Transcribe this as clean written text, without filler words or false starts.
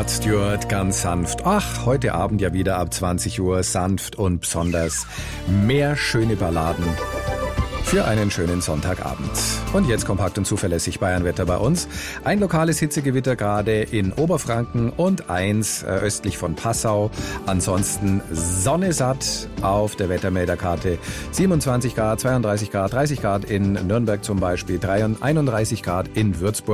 Rod Stewart, ganz sanft. Ach, heute Abend ja wieder ab 20 Uhr sanft und besonders mehr schöne Balladen für einen schönen Sonntagabend. Und jetzt kompakt und zuverlässig Bayernwetter bei uns. Ein lokales Hitzegewitter gerade in Oberfranken und eins östlich von Passau. Ansonsten Sonne satt auf der Wettermelderkarte. 27 Grad, 32 Grad, 30 Grad in Nürnberg zum Beispiel, 31 Grad in Würzburg.